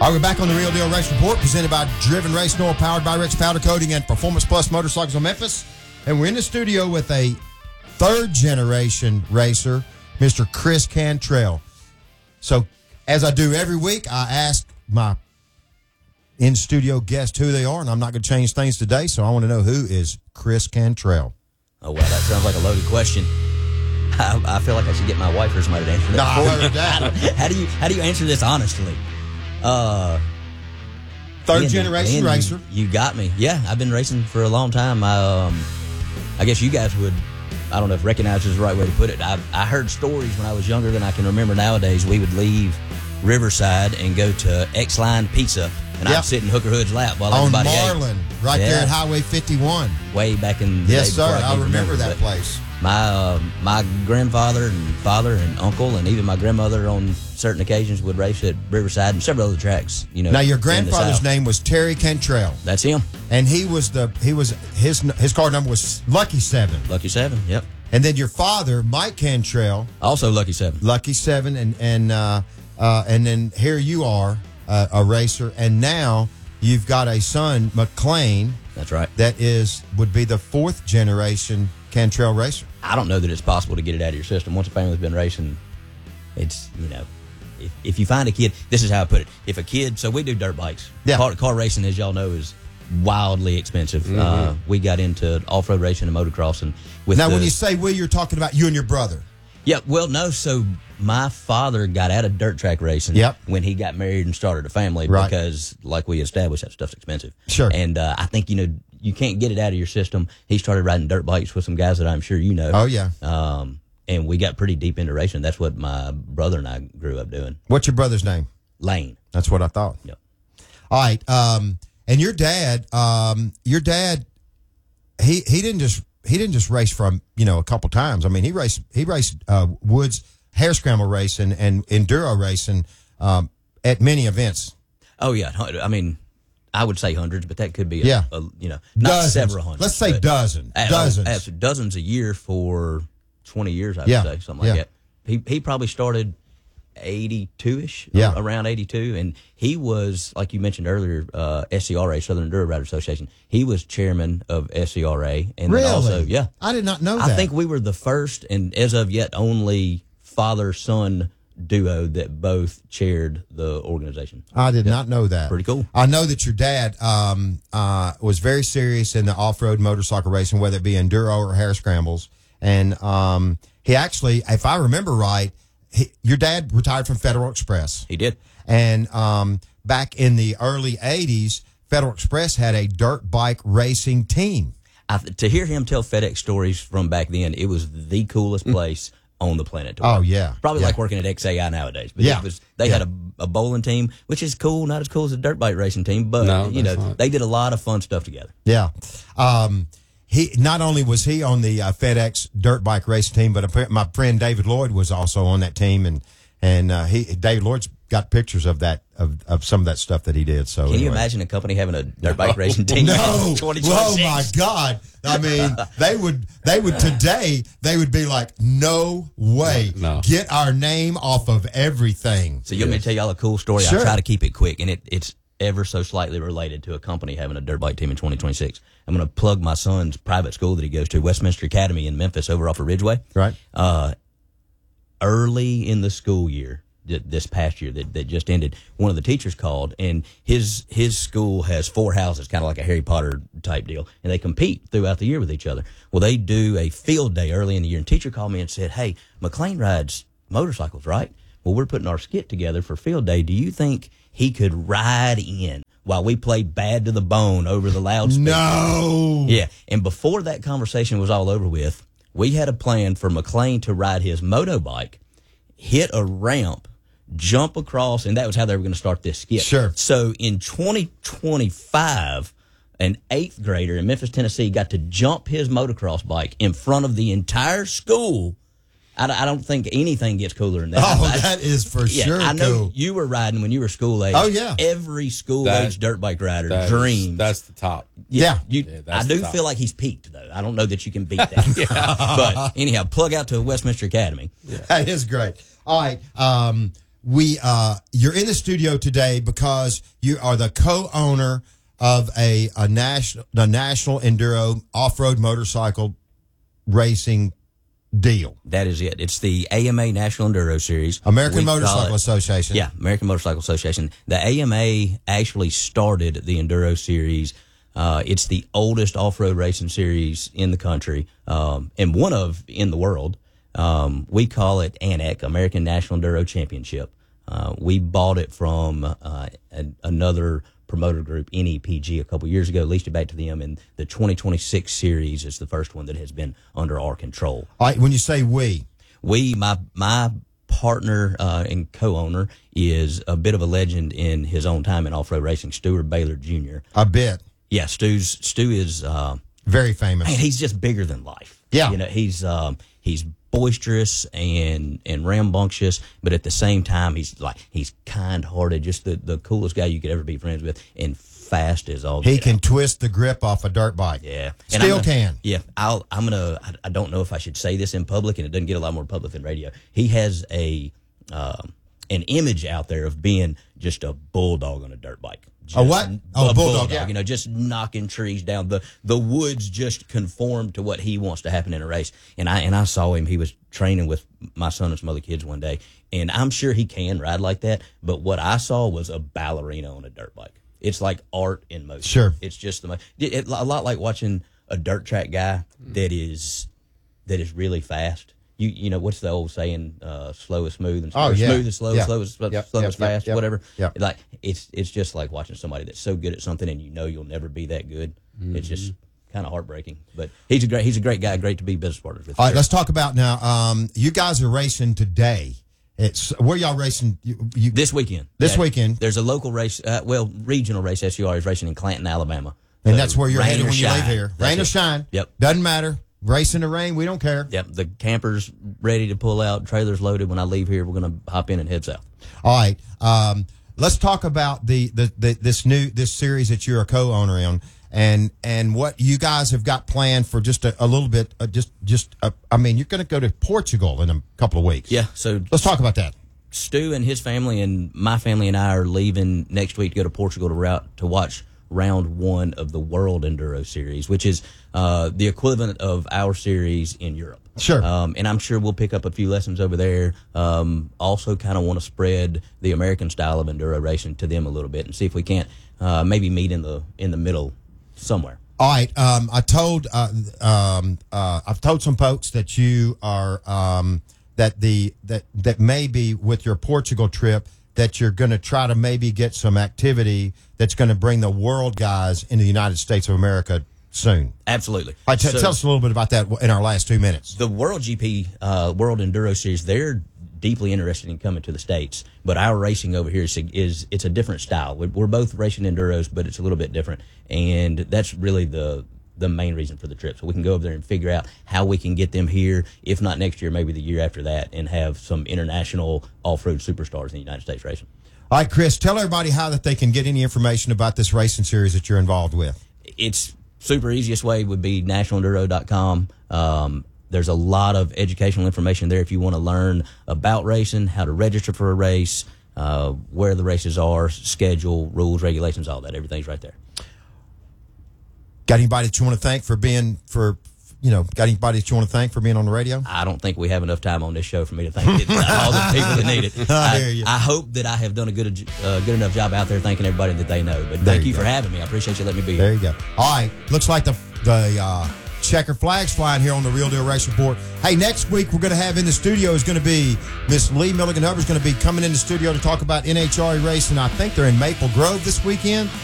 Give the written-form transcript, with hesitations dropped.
All right, we're back on the Real Deal Race Report, presented by Driven Race Oil, powered by Rex Powder Coating and Performance Plus Motorcycles of Memphis. And we're in the studio with a third-generation racer, Mr. Chris Cantrell. So, as I do every week, I ask my in-studio guest who they are, and I'm not going to change things today, so I want to know who is Chris Cantrell. Oh, wow, that sounds like a loaded question. I feel like I should get my wife or somebody to answer that. No, I heard that. How do you answer this honestly? Third-generation racer. You got me. Yeah, I've been racing for a long time. I guess you guys would, I don't know if recognize is the right way to put it. I heard stories when I was younger than I can remember nowadays. We would leave Riverside and go to X-Line Pizza, and I'd sit in Hooker Hood's lap while on everybody Marlin, ate. right there at Highway 51. Way back in the Yes, day sir. before I could remember that but place. My grandfather and father and uncle and even my grandmother on certain occasions would race at Riverside and several other tracks. You know. Now, your grandfather's name was Terry Cantrell. That's him. And his car number was Lucky 7. Lucky 7. Yep. And then your father, Mike Cantrell, also Lucky 7. Lucky 7, and then here you are, a racer, and now you've got a son, McLean. That's right. That would be the fourth generation Cantrell racer. I don't know that it's possible to get it out of your system. Once a family's been racing, it's, if you find a kid, this is how I put it. If a kid, so we do dirt bikes. Yeah. Car racing, as y'all know, is wildly expensive. Mm-hmm. We got into off-road racing and motocross. And now, when you say we, you're talking about you and your brother. Yeah, well, no. So my father got out of dirt track racing when he got married and started a family because, like we established, that stuff's expensive. Sure. And I think, you can't get it out of your system. He started riding dirt bikes with some guys that I'm sure you know. Oh, yeah. And we got pretty deep into racing. That's what my brother and I grew up doing. What's your brother's name? Lane. That's what I thought. Yep. All right. And your dad, he didn't just race from, a couple times. I mean, he raced Woods hare scramble racing and enduro racing at many events. Oh, yeah. I mean, I would say hundreds, but that could be, not dozens. Several hundreds. Let's say dozens. Dozens a year for 20 years, I would say, something like that. He probably started 82-ish, around 82, and he was, like you mentioned earlier, SCRA, Southern Enduro Rider Association. He was chairman of SCRA. And really? Then also, I did not know that. I think we were the first and as of yet only father-son duo that both chaired the organization. I did not know that. Pretty cool. I know that your dad was very serious in the off-road motorcycle racing, whether it be enduro or hare scrambles. And he actually, if I remember right, your dad retired from Federal Express. He did. And back in the early 80s, Federal Express had a dirt bike racing team. To hear him tell FedEx stories from back then, it was the coolest place on the planet to work. Oh, yeah. Probably like working at XAI nowadays. But they had a bowling team, which is cool, not as cool as a dirt bike racing team, but they did a lot of fun stuff together. Yeah. He not only was he on the FedEx dirt bike racing team, but my friend David Lloyd was also on that team, and David Lloyd's got pictures of that of some of that stuff that he did. So can you imagine a company having a dirt bike racing team? No, 2026? Oh my God! I mean, they would today. They would be like, no way, get our name off of everything. So you want me to tell y'all a cool story? Sure. I'll try to keep it quick, and it's ever so slightly related to a company having a dirt bike team in 2026. I'm going to plug my son's private school that he goes to, Westminster Academy in Memphis, over off of Ridgeway. Right. Early in the school year, this past year that just ended, one of the teachers called, and his school has 4 houses, kind of like a Harry Potter type deal, and they compete throughout the year with each other. Well, they do a field day early in the year, and teacher called me and said, "Hey, McLean rides motorcycles, right? Well, we're putting our skit together for field day. Do you think he could ride in while we play Bad to the Bone over the loudspeaker?" No. Yeah. And before that conversation was all over with, we had a plan for McLean to ride his motorbike, hit a ramp, jump across, and that was how they were going to start this skit. Sure. So in 2025, an 8th grader in Memphis, Tennessee got to jump his motocross bike in front of the entire school. I don't think anything gets cooler than that. Oh, that is for sure I know cool. You were riding when you were school age. Oh, yeah. Every school age dirt bike rider dreams. That's the top. Yeah. I do feel like he's peaked, though. I don't know that you can beat that. But anyhow, plug out to Westminster Academy. Yeah. That is great. All right. you're in the studio today because you are the co-owner of the national enduro off-road motorcycle racing deal. That is it. It's the AMA National Enduro Series. American Motorcycle Association. Yeah, American Motorcycle Association. The AMA actually started the Enduro Series. It's the oldest off-road racing series in the country, and one of in the world. We call it ANAC, American National Enduro Championship. We bought it from another promoter group, NEPG, a couple years ago, leased it back to them, and the 2026 series is the first one that has been under our control. All right, when you say we, my partner and co-owner is a bit of a legend in his own time in off-road racing, Stuart Baylor Jr. A bit. Yeah, Stu is very famous. Man, he's just bigger than life. Yeah, you know, he's boisterous and rambunctious, but at the same time, he's kind-hearted, just the coolest guy you could ever be friends with, and fast as all. He can twist the grip off a dirt bike. Yeah, still can. Yeah, I don't know if I should say this in public, and it doesn't get a lot more public than radio. He has an image out there of being just a bulldog on a dirt bike. A what? A bulldog, yeah. You know, just knocking trees down. The woods just conform to what he wants to happen in a race. And I saw him. He was training with my son and some other kids one day, and I'm sure he can ride like that. But what I saw was a ballerina on a dirt bike. It's like art in motion. Sure. It's just a lot like watching a dirt track guy that is really fast. You know, what's the old saying? Slow is smooth, and smooth is slow, slow is fast, whatever. Yep. Like it's just like watching somebody that's so good at something, and you know you'll never be that good. Mm-hmm. It's just kind of heartbreaking. But he's a great guy, great to be business partners with. All right, let's talk about now. You guys are racing today. Where y'all racing? This weekend. This weekend. There's a local race, regional race. SUR is racing in Clanton, Alabama. And that's where you're headed when you leave here. Rain or shine. Yep. Doesn't matter. Race in the rain, we don't care. Yep, the camper's ready to pull out, trailer's loaded. When I leave here, we're going to hop in and head south. All right, let's talk about this series that you're a co-owner in, and what you guys have got planned for just a little bit. I mean, you're going to go to Portugal in a couple of weeks. Yeah, so let's talk about that. Stu and his family and my family and I are leaving next week to go to Portugal to watch round one of the World Enduro Series, which is the equivalent of our series in Europe. Sure. And I'm sure we'll pick up a few lessons over there. Also kind of want to spread the American style of enduro racing to them a little bit and see if we can't maybe meet in the middle somewhere. All right. I've told some folks that you are that maybe with your Portugal trip that you're going to try to maybe get some activity that's going to bring the world guys into the United States of America soon. Absolutely. All right, tell us a little bit about that in our last 2 minutes. The World GP, World Enduro Series, they're deeply interested in coming to the States, but our racing over here is it's a different style. We're both racing enduros, but it's a little bit different, and that's really the main reason for the trip. So we can go over there and figure out how we can get them here, if not next year, maybe the year after that, and have some international off-road superstars in the United States racing. All right, Chris, tell everybody how that they can get any information about this racing series that you're involved with. It's super easiest way would be nationalenduro.com. There's a lot of educational information there if you want to learn about racing, how to register for a race, where the races are, schedule, rules, regulations, all that. Everything's right there. Got anybody that you want to thank for being on the radio? I don't think we have enough time on this show for me to thank all the people that need it. I hope that I have done a good enough job out there thanking everybody that they know. But thank you for having me. I appreciate you letting me be here. There you go. All right. Looks like the checker flags flying here on the Real Deal Race Report. Hey, next week we're going to have in the studio is going to be Miss Lee Milligan Hubbard is going to be coming in the studio to talk about NHRA racing. I think they're in Maple Grove this weekend.